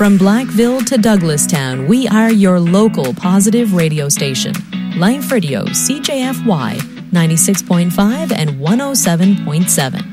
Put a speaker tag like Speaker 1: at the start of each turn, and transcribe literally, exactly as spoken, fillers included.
Speaker 1: From Blackville to Douglastown, we are your local positive radio station. Life Radio, C J F Y, ninety-six point five and one oh seven point seven.